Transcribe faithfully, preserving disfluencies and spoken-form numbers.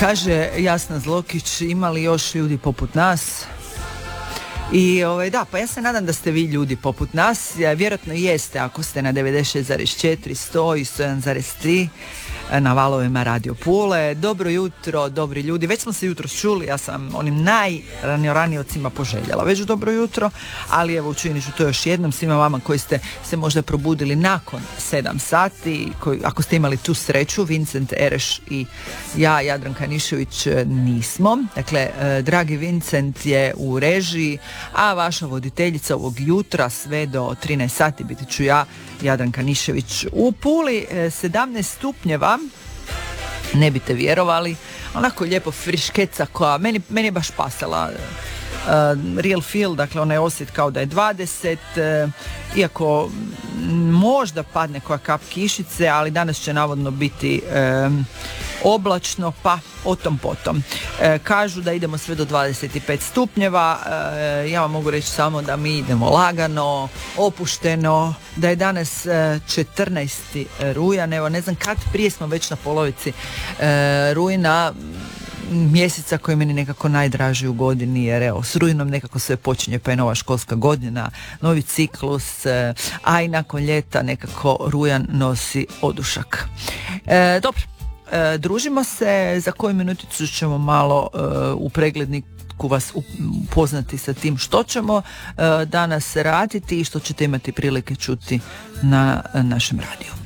Kaže Jasna Zlokić, ima li još ljudi poput nas? I ovaj, da, pa ja se nadam da ste vi ljudi poput nas, vjerojatno jeste ako ste na devedeset šest zarez četiri, sto i sto jedan zarez tri na valovima Radio Pule. Dobro jutro, dobri ljudi. Već smo se jutro čuli, ja sam onim najranijocima poželjela već dobro jutro, ali evo učinit ću to još jednom svima vama koji ste se možda probudili nakon sedam sati, koji, ako ste imali tu sreću, Vincent Ereš i ja, Jadranka Nišević, nismo. Dakle, dragi Vincent je u režiji, a vaša voditeljica ovog jutra sve do trinaest sati biti ću ja, Jadranka Nišević. U Puli sedamnaest stupnjeva, ne biste vjerovali, onako lijepo friškeca koja meni, meni je baš pasala. Uh, real feel, dakle onaj osjet kao da je dvadeset, uh, iako možda padne koja kap kišice, ali danas će navodno biti um, oblačno, pa o tom potom. Uh, kažu da idemo sve do dvadeset pet stupnjeva, uh, ja vam mogu reći samo da mi idemo lagano, opušteno, da je danas uh, četrnaesti rujan, evo ne znam kad, prije smo već na polovici uh, rujna, mjeseca koji je meni nekako najdraži u godini, jer evo s rujnom nekako sve počinje, pa je nova školska godina, novi ciklus, a i nakon ljeta nekako rujan nosi odušak. E, dobro, e, družimo se, za koju minuticu ćemo malo e, u pregledniku vas upoznati sa tim što ćemo e, danas raditi i što ćete imati prilike čuti na našem radiju.